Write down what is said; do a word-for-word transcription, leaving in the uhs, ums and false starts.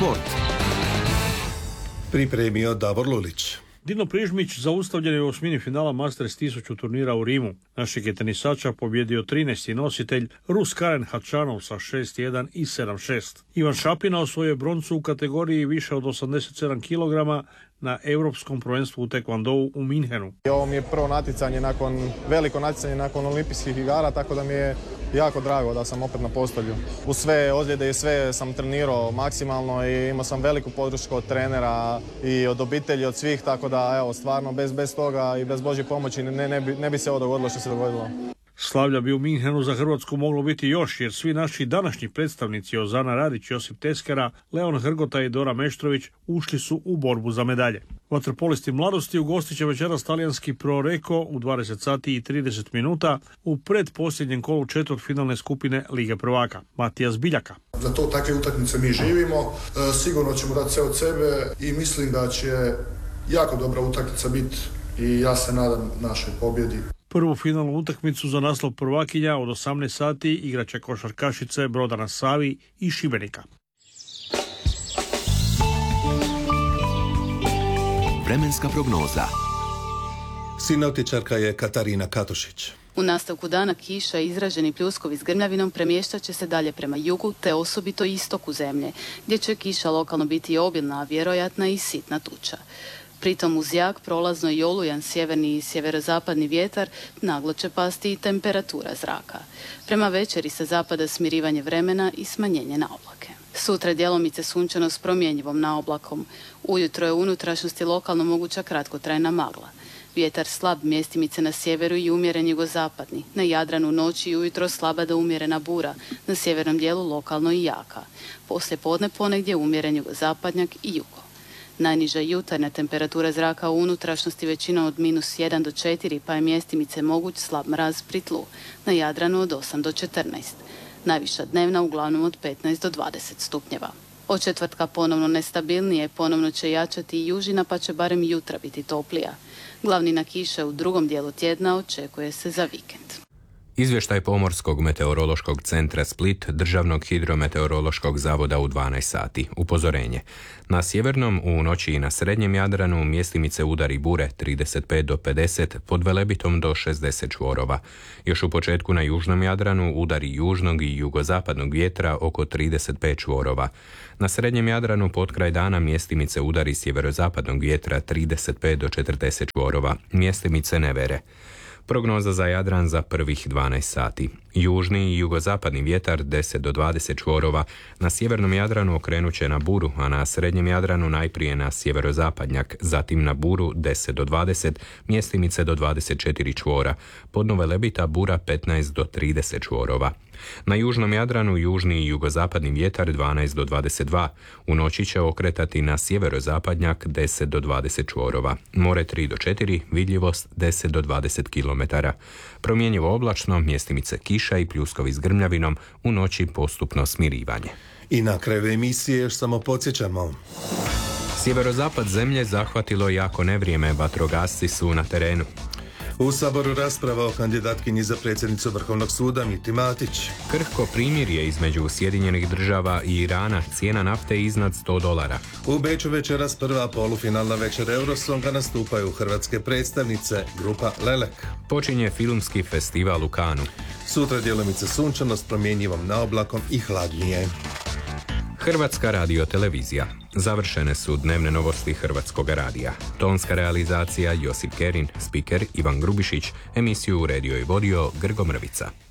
sport. Pripremio Davor Lulić. Dino Prižmić zaustavljen je u osmini finala Masters tisuću turnira u Rimu. Našeg je tenisača pobjedio trinaesti nositelj Rus Karen Hačanov sa šest jedan i sedam šest. Ivan Šapina osvojio je broncu u kategoriji više od osamdeset sedam kilograma na Europskom prvenstvu u tekvondou u Minhenu. Ovo mi je prvo natjecanje nakon, veliko natjecanje nakon olimpijskih igara, tako da mi je jako drago da sam opet na postolju. U sve ozljede i sve sam trenirao maksimalno i imao sam veliku podršku od trenera i od obitelji, od svih, tako da evo, stvarno bez, bez toga i bez Božje pomoći ne, ne, bi, ne bi se ovo dogodilo što se dogodilo. Slavlja bi u Minhenu za Hrvatsku moglo biti još, jer svi naši današnji predstavnici Ozana Radić, Josip Teskera, Leon Hrgota i Dora Meštrović ušli su u borbu za medalje. Vaterpolisti mladosti ugostit će večeras talijanski Pro Reko u dvadeset sati i trideset minuta u predposljednjem kolu četvrtfinalne skupine Lige prvaka. Matijas Biljaka. Za to takve utakmice mi živimo, e, sigurno ćemo dati sve od sebe i mislim da će jako dobra utakmica biti i ja se nadam našoj pobjedi. Prvu finalnu utakmicu za naslov prvakinja od osamnaest sati igraće košarkašice Broda na Savi i Šibenika. Vremenska prognoza. Sinoptičarka je Katarina Katušić. U nastavku dana kiša i izraženi pljuskovi s grmljavinom premještat će se dalje prema jugu te osobito istoku zemlje, gdje će kiša lokalno biti obilna, a vjerojatna i sitna tuča. Pritom uz jak, prolazno i olujan sjeverni i sjeverozapadni vjetar naglo će pasti i temperatura zraka. Prema večeri sa zapada smirivanje vremena i smanjenje na oblake. Sutra djelomice sunčano s promjenjivom naoblakom. Ujutro je u unutrašnjosti lokalno moguća kratkotrajna magla. Vjetar slab, mjestimice na sjeveru i umjeren jugozapadni. Na Jadranu noći i ujutro slaba do umjerena bura. Na sjevernom dijelu lokalno i jaka. Poslije podne ponegdje umjeren jugozapadnjak i jugo. Najniža jutarnja temperatura zraka u unutrašnjosti većinom od minus jedan do četiri, pa je mjestimice moguć slab mraz pri tlu. Na Jadranu od osam do četrnaest. Najviša dnevna uglavnom od petnaest do dvadeset stupnjeva. Od četvrtka ponovno nestabilnije, ponovno će jačati i južina, pa će barem jutra biti toplija. Glavnina kiše u drugom dijelu tjedna očekuje se za vikend. Izvještaj Pomorskog meteorološkog centra Split, Državnog hidrometeorološkog zavoda u dvanaest sati. Upozorenje. Na sjevernom, u noći i na srednjem Jadranu mjestimice udari bure trideset pet do pedeset, pod Velebitom do šezdeset čvorova. Još u početku na južnom Jadranu udari južnog i jugozapadnog vjetra oko trideset pet čvorova. Na srednjem Jadranu pod kraj dana mjestimice udari sjeverozapadnog vjetra trideset pet do četrdeset čvorova. Mjestimice nevere. Prognoza za Jadran za prvih dvanaest sati. Južni i jugozapadni vjetar deset do dvadeset čvorova, na sjevernom Jadranu okrenut će na buru, a na srednjem Jadranu najprije na sjeverozapadnjak, zatim na buru deset do dvadeset, mjestimice do dvadeset četiri čvora, pod Velebita bura petnaest do trideset čvorova. Na južnom Jadranu južni i jugozapadni vjetar dvanaest do dvadeset dva, u noći će okretati na sjeverozapadnjak deset do dvadeset čvorova, more tri do četiri, vidljivost deset do dvadeset kilometara. Promjenjivo oblačno, mjestimice kiša i pljuskovi s grmljavinom, u noći postupno smirivanje. I na kraju emisije još samo podsjećamo. Sjeverozapad zemlje zahvatilo jako nevrijeme, vatrogasci su na terenu. U Saboru rasprava o kandidatkinji za predsjednicu Vrhovnog suda Miti Matić. Krhko primirje između Sjedinjenih država i Irana, cijena nafte iznad sto dolara. U Beču večeras prva polufinalna večer Eurosonga, nastupaju hrvatske predstavnice, grupa Lelek. Počinje filmski festival u Kanu. Sutra djelomice sunčano s promjenjivom naoblakom i hladnije. Hrvatska radiotelevizija. Završene su dnevne novosti Hrvatskog radija. Tonska realizacija Josip Kerin, spiker Ivan Grubišić, emisiju uredio i vodio Grgo Mrvica.